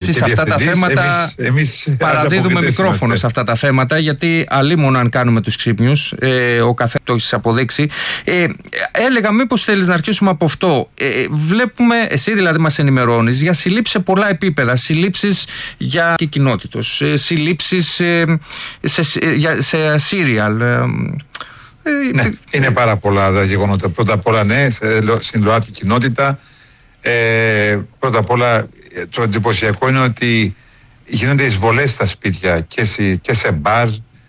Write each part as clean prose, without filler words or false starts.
εντάξει, σε αυτά τα θέματα παραδίδουμε μικρόφωνο σε αυτά τα θέματα, γιατί αλίμονο αν κάνουμε τους ξύπνιους, ο καθένας το έχεις αποδείξει. Έλεγα μήπως θέλεις να αρχίσουμε από αυτό. Βλέπουμε, εσύ δηλαδή μας ενημερώνεις για συλλήψεις σε πολλά επίπεδα, συλλήψεις για κοινότητος, συλλήψεις σε σύριαλ. Ναι, είναι πάρα πολλά τα γεγονότα. Πρώτα απ' όλα, ναι, στην ΛΟΑΤΚΙ κοινότητα. Πρώτα απ' όλα, το εντυπωσιακό είναι ότι γίνονται εισβολές στα σπίτια και σε μπαρ,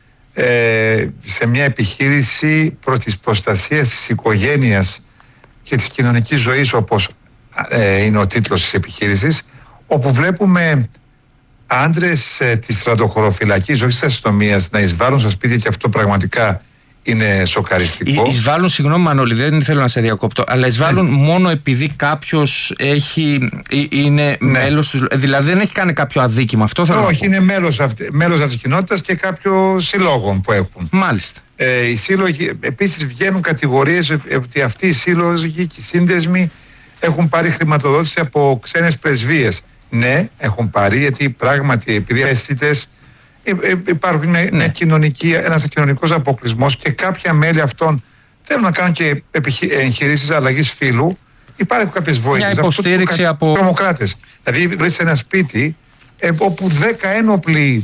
σε μια επιχείρηση προ της προστασίας της οικογένειας και της κοινωνικής ζωής, όπως είναι ο τίτλος της επιχείρησης, όπου βλέπουμε άντρες της στρατοχωροφυλακής, όχι της αστυνομίας, να εισβάλλουν στα σπίτια, και αυτό πραγματικά είναι σοκαριστικό. Εισβάλλουν, συγγνώμη Μανώλη, δεν θέλω να σε διακόπτω, αλλά εισβάλλουν μόνο επειδή κάποιος είναι μέλος του. Δηλαδή δεν έχει κάνει κάποιο αδίκημα. Αυτό θέλω να πω. Όχι, είναι μέλος της κοινότητας και κάποιο συλλόγων που έχουν. Μάλιστα. Οι σύλλογοι, επίσης βγαίνουν κατηγορίες ότι αυτοί οι σύλλογοι και οι σύνδεσμοι έχουν πάρει χρηματοδότηση από ξένες πρεσβείες. Ναι, έχουν πάρει, γιατί πράγματι επειδή αισθητές υπάρχουν ένας κοινωνικός αποκλεισμός και κάποια μέλη αυτών θέλουν να κάνουν και εγχειρήσεις αλλαγής φύλου. Υπάρχουν κάποιες βοήθειες. Μια υποστήριξη από τρομοκράτες. Δηλαδή βρίσκεται ένα σπίτι όπου 10 ένοπλοι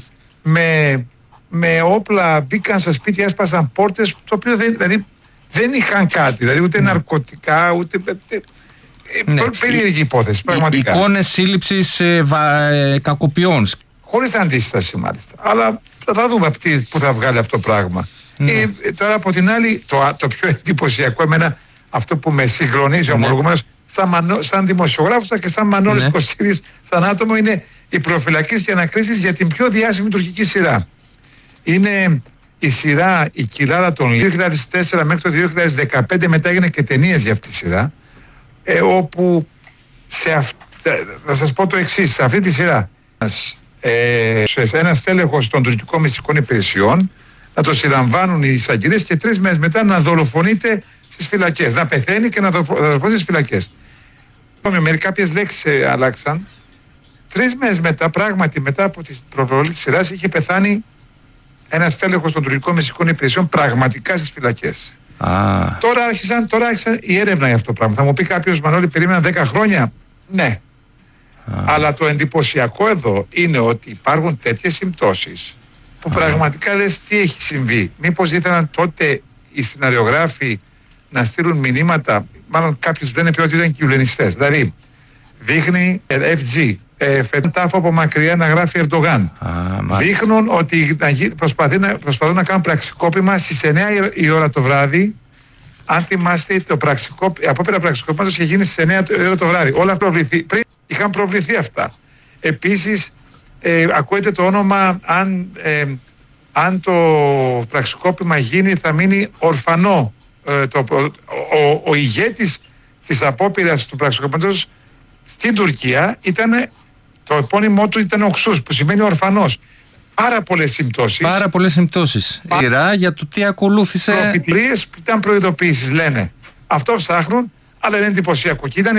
με όπλα μπήκαν στα σπίτια, έσπασαν πόρτες, το οποίο δεν είχαν κάτι, δηλαδή ούτε ναρκωτικά, ούτε. Περίεργη υπόθεση, πραγματικά. Εικόνες σύλληψης κακοποιών. Χωρίς αντίσταση, μάλιστα. Αλλά θα δούμε πού θα βγάλει αυτό το πράγμα. Τώρα από την άλλη, το πιο εντυπωσιακό εμένα, αυτό που με συγκλονίζει ομολογουμένως, σαν δημοσιογράφος και σαν Μανώλης Κωστίδης, σαν άτομο, είναι οι προφυλακής και ανακρίσεις για την πιο διάσημη τουρκική σειρά. Είναι η σειρά «Η Κοιλάδα των Λίων», 2004 μέχρι το 2015, μετά έγινε και ταινίες για αυτή τη σειρά, όπου θα σας πω το εξής, σε αυτή τη σειρά ένας τέλεχος των τουρκικών μυστικών υπηρεσιών να το συλλαμβάνουν οι εισαγγελίες και 3 μέρες μετά να δολοφονείται στις φυλακές, να πεθαίνει και να δολοφονείται στις φυλακές. Κάποιες λέξεις αλλάξαν. 3 μέρες μετά, πράγματι μετά από την προβολή της σειράς, είχε πεθάνει ένας τέλεχος των τουρκικών μυστικών υπηρεσιών πραγματικά στις φυλακές. Τώρα άρχισαν η έρευνα για αυτό το πράγμα. Θα μου πει κάποιος, Μανώλη, περίμενα 10 χρόνια. Ναι. Αλλά το εντυπωσιακό εδώ είναι ότι υπάρχουν τέτοιες συμπτώσεις που πραγματικά λες τι έχει συμβεί. Μήπως ήθελαν τότε οι σεναριογράφοι να στείλουν μηνύματα, μάλλον κάποιοι λένε ότι ήταν κυβερνητιστές. Δηλαδή, δείχνει FG, φετούν τάφο από μακριά να γράφει Ερντογάν. Δείχνουν ότι προσπαθούν να κάνουν πραξικόπημα στις 9 η ώρα το βράδυ. Αν θυμάστε, η απόπειρα πραξικόπηματος είχε γίνει στις 9 η ώρα το βράδυ. Όλα αυτά πριν είχαν προβληθεί αυτά. Επίσης, ακούγεται το όνομα, αν το πραξικόπημα γίνει, θα μείνει ορφανό. Ο ηγέτης της απόπειρας του πραξικόπηματος στην Τουρκία το επώνυμό του ήταν Οξούς, που σημαίνει ορφανός. Πάρα πολλές συμπτώσεις. Σειρά για το τι ακολούθησε. Προφητλίες που ήταν προειδοποίησεις, λένε. Αυτό ψάχνουν, αλλά είναι εντυπωσιακό. Και ήταν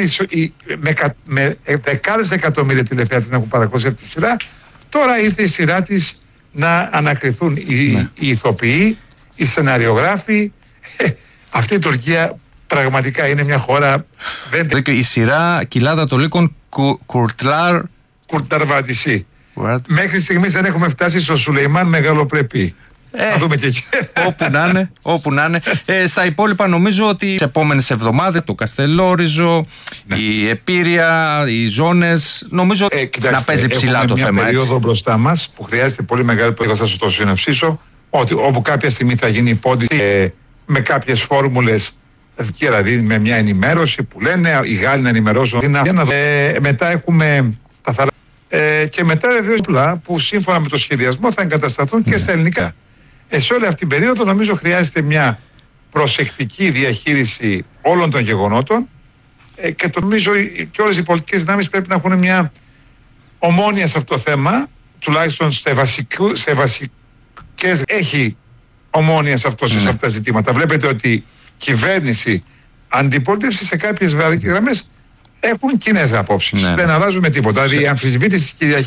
με δεκάδες εκατομμύρια τηλεθεάτες να έχουν παρακολουθήσει αυτή τη σειρά. Τώρα ήρθε η σειρά της να ανακριθούν οι ηθοποιοί, οι σεναριογράφοι. Αυτή η Τουρκία πραγματικά είναι μια χώρα. Η σειρά «Κοιλάδα των Λύκων», Κουρταρβατισή. Μέχρι στιγμής δεν έχουμε φτάσει στο Σουλεϊμάν Μεγαλοπρεπή. Θα δούμε και εκεί. Όπου να είναι. Στα υπόλοιπα νομίζω ότι τις επόμενες εβδομάδες το Καστελόριζο, η Επίρεια, οι ζώνες, νομίζω να παίζει ψηλά το θέμα. Έχουμε μια περίοδο μπροστά μας που χρειάζεται πολύ μεγάλη προετοιμασία. Θα σας το συνοψίσω, όπου κάποια στιγμή θα γίνει υπόντιση με κάποιες φόρμουλες, δηλαδή με μια ενημέρωση που λένε οι Γάλλοι να ενημερώσουν. Μετά έχουμε τα θαλάσσια. Και μετά βεβαίως που σύμφωνα με το σχεδιασμό θα εγκατασταθούν και στα ελληνικά. Σε όλη αυτή την περίοδο νομίζω χρειάζεται μια προσεκτική διαχείριση όλων των γεγονότων και το νομίζω και όλες οι πολιτικές δυνάμεις πρέπει να έχουν μια ομόνοια σε αυτό το θέμα, τουλάχιστον σε βασικές έχει ομόνοια σε αυτά τα ζητήματα. Βλέπετε ότι κυβέρνηση, αντιπολίτευση σε κάποιες γραμμές έχουν κοινές απόψεις. Δεν αλλάζουμε τίποτα. Δηλαδή η αμφισβήτηση της